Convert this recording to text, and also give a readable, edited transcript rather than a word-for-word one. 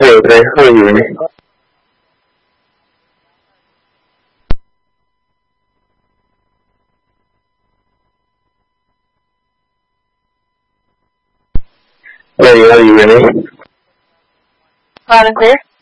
Hey, okay. How are you, Amy? Hey, how are you, Amy? Loud and clear.